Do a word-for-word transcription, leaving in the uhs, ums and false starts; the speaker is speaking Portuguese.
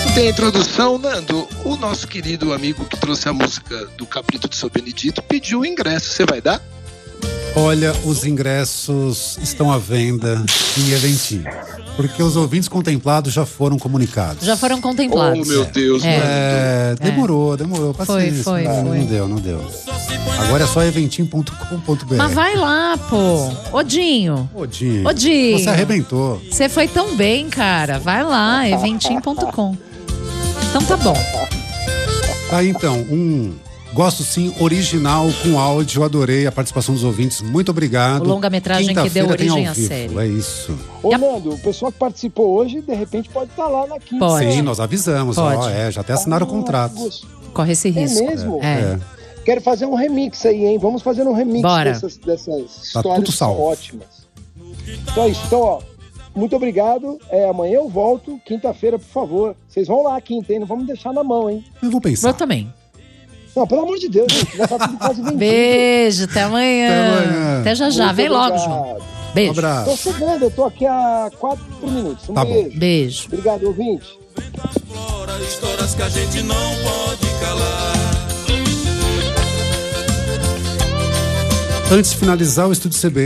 Tem a introdução, Nando. O nosso querido amigo que trouxe a música do Cabrito de São Benedito pediu o ingresso. Você vai dar? Olha, os ingressos estão à venda em Eventim. Porque os ouvintes contemplados já foram comunicados. Já foram contemplados. Oh, meu Deus. É, é demorou, demorou. Paciência. Foi, foi, não, foi. não deu, não deu. Agora é só eventim ponto com ponto b r. Mas vai lá, pô. Odinho. Odinho. Odinho. Você arrebentou. Você foi tão bem, cara. Vai lá, eventim ponto com. Então tá bom. Aí então, um gosto sim, original com áudio. Adorei a participação dos ouvintes. Muito obrigado. O longa-metragem que deu origem à vivo. série. É isso. Ô, Nando, o pessoal que participou hoje, de repente, pode estar lá na quinta. Pode. Sim, nós avisamos. Pode. Ó, é, já até assinaram o Ah, contrato. gosto. Corre esse risco. É mesmo? É. É. Quero fazer um remix aí, hein? Vamos fazer um remix Bora. dessas, dessas Tá histórias tudo que são salvo. ótimas. Então é isso. Então, ó, muito obrigado. É, amanhã eu volto. Quinta-feira, por favor. Vocês vão lá quinta, hein? Não vamos deixar na mão, hein? Eu vou pensar. Eu também. Não, pelo amor de Deus, gente. Já tá tudo quase vendido. Beijo, até amanhã. Até amanhã. Até já já. Muito Vem logo, obrigado. João. Um Beijo. abraço. Tô chegando, eu tô aqui há quatro minutos. Um Tá bom. beijo. Beijo. Obrigado, ouvinte. Explora histórias que a gente não pode calar. Antes de finalizar o Estúdio C B